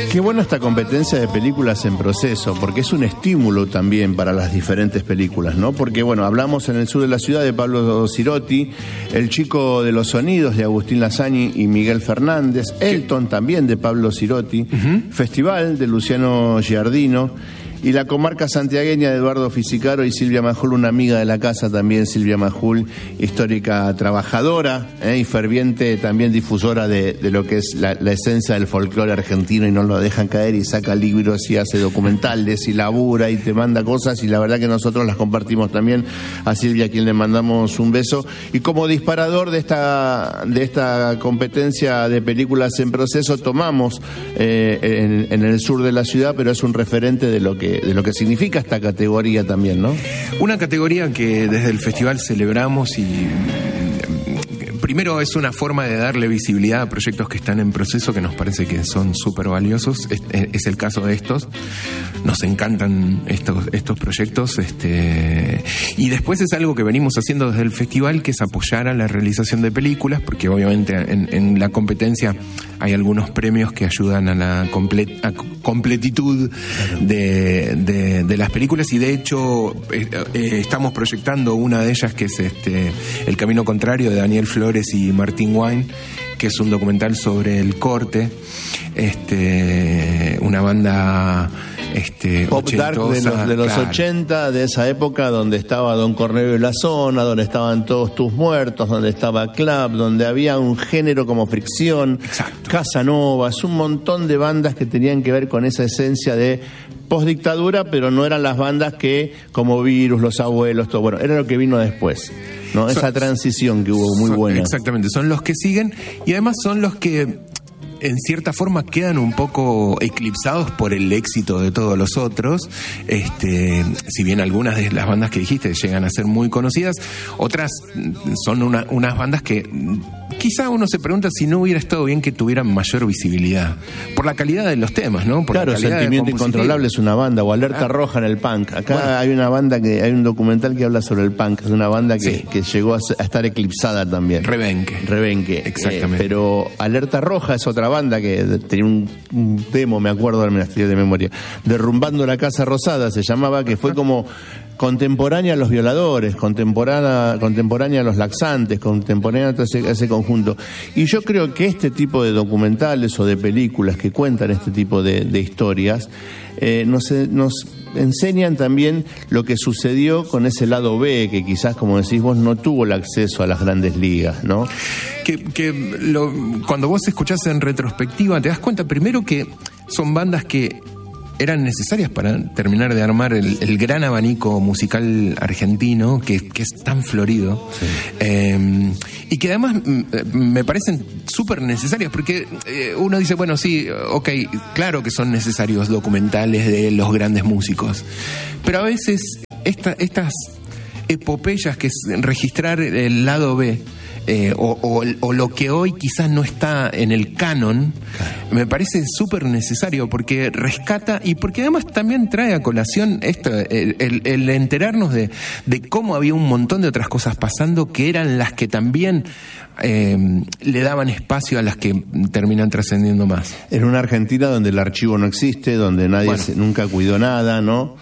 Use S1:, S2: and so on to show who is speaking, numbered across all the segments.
S1: Qué bueno esta competencia de películas en proceso, porque es un estímulo también para las diferentes películas, ¿no? Porque, bueno, hablamos en el sur de la ciudad de Pablo Cirotti, El chico de los sonidos de Agustín Lasagne y Miguel Fernández, Elton también de Pablo Cirotti, Festival de Luciano Giardino, y La comarca santiagueña de Eduardo Fisicaro y Silvia Majul, una amiga de la casa también, Silvia Majul, histórica trabajadora y ferviente también difusora de lo que es la esencia del folclore argentino, y no lo dejan caer, y saca libros y hace documentales y labura y te manda cosas, y la verdad que nosotros las compartimos también. A Silvia, a quien le mandamos un beso, y como disparador de esta competencia de películas en proceso tomamos en el sur de la ciudad, pero es un referente de lo que significa esta categoría también, ¿no?
S2: Una categoría que desde el festival celebramos, y primero es una forma de darle visibilidad a proyectos que están en proceso, que nos parece que son súper valiosos. Es el caso de estos. Nos encantan estos proyectos. Y después es algo que venimos haciendo desde el festival, que es apoyar a la realización de películas, porque obviamente en la competencia hay algunos premios que ayudan a la completitud de las películas, y de hecho estamos proyectando una de ellas, que es El camino contrario, de Daniel Flores y Martín Wine, que es un documental sobre el corte, una banda
S1: pop dark de los claro. 80, de esa época donde estaba Don Cornelio y la Zona, donde estaban Todos tus muertos, donde estaba Club, donde había un género como Fricción, exacto. Casanovas, un montón de bandas que tenían que ver con esa esencia de postdictadura, pero no eran las bandas que, como Virus, Los Abuelos, todo, bueno, era lo que vino después, ¿no? Esa transición que hubo muy buena.
S2: Exactamente, son los que siguen, y además son los que en cierta forma quedan un poco eclipsados por el éxito de todos los otros. Si bien algunas de las bandas que dijiste llegan a ser muy conocidas, otras son unas bandas que quizá uno se pregunta si no hubiera estado bien que tuvieran mayor visibilidad por la calidad de los temas, ¿no? Por
S1: claro, Sentimiento Incontrolable es una banda, o Alerta Roja en el punk. Acá bueno, hay una banda hay un documental que habla sobre el punk, es una banda que llegó a estar eclipsada también. Rebenque.
S2: Exactamente.
S1: Pero Alerta Roja es otra banda que tenía un demo, me acuerdo del ministerio de memoria, Derrumbando la Casa Rosada se llamaba, que fue como contemporánea a Los Violadores, contemporánea a Los Laxantes, contemporánea a todo ese conjunto. Y yo creo que este tipo de documentales o de películas que cuentan este tipo de historias nos enseñan también lo que sucedió con ese lado B, que quizás, como decís vos, no tuvo el acceso a las grandes ligas, ¿no?
S2: Cuando vos escuchás en retrospectiva te das cuenta primero que son bandas que eran necesarias para terminar de armar el gran abanico musical argentino que es tan florido, sí. Y que además me parecen súper necesarias, porque uno dice, bueno, sí, ok, claro que son necesarios documentales de los grandes músicos, pero a veces estas epopeyas, que es registrar el lado B, o lo que hoy quizás no está en el canon, claro, me parece súper necesario, porque rescata, y porque además también trae a colación el enterarnos de cómo había un montón de otras cosas pasando, que eran las que también le daban espacio a las que terminan trascendiendo más.
S1: En una Argentina donde el archivo no existe, donde nadie nunca cuidó nada, ¿no?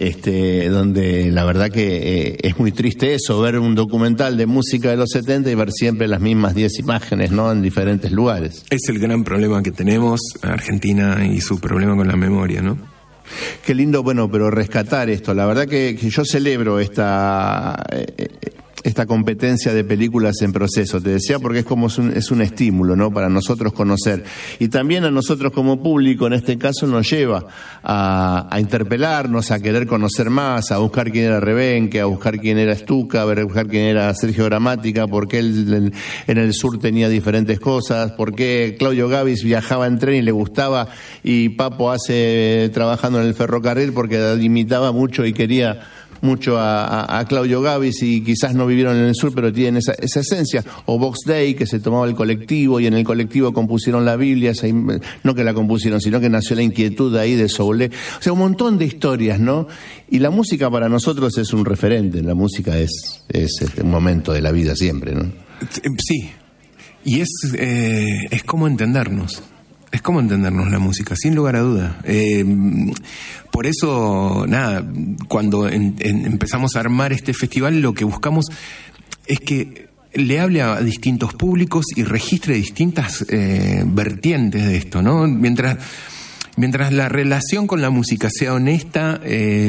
S1: Donde la verdad que es muy triste eso, ver un documental de música de los 70 y ver siempre las mismas 10 imágenes, ¿no? En diferentes lugares.
S2: Es el gran problema que tenemos Argentina, y su problema con la memoria, ¿no?
S1: Qué lindo, bueno, pero rescatar esto. La verdad que yo celebro esta competencia de películas en proceso, te decía, porque es un estímulo, ¿no? Para nosotros conocer, y también a nosotros como público, en este caso, nos lleva a interpelarnos, a querer conocer más, a buscar quién era Rebenque, a buscar quién era Stuka, a buscar quién era Sergio Gramática, por qué él en el sur tenía diferentes cosas, por qué Claudio Gavis viajaba en tren y le gustaba, y Papo hace trabajando en el ferrocarril porque imitaba mucho y quería mucho a Claudio Gavis, y quizás no vivieron en el sur, pero tienen esa esencia. O Box Day, que se tomaba el colectivo, y en el colectivo compusieron la Biblia, no que la compusieron, sino que nació la inquietud ahí de Soule. O sea, un montón de historias, ¿no? Y la música para nosotros es un referente, la música es un momento de la vida siempre, ¿no?
S2: Sí, y es como entendernos. Es como entendernos la música, sin lugar a duda. Por eso, nada, cuando empezamos a armar este festival, lo que buscamos es que le hable a distintos públicos y registre distintas vertientes de esto, ¿no? Mientras la relación con la música sea honesta,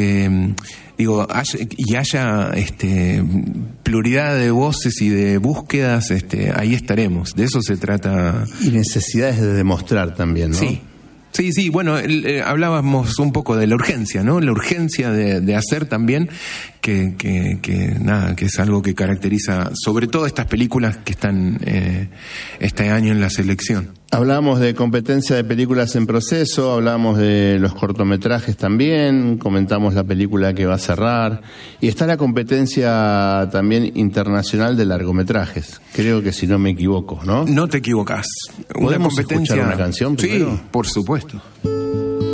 S2: haya pluralidad de voces y de búsquedas, ahí estaremos. De eso se trata.
S1: Y necesidades de demostrar también, ¿no?
S2: Sí, bueno, hablábamos un poco de la urgencia, ¿no? La urgencia de hacer también, que es algo que caracteriza sobre todo estas películas que están este año en la selección.
S1: Hablábamos de competencia de películas en proceso, hablábamos de los cortometrajes también, comentamos la película que va a cerrar, y está la competencia también internacional de largometrajes, creo que si no me equivoco, ¿no?
S2: No te equivocas.
S1: ¿Podemos escuchar una canción primero?
S2: Sí, por supuesto.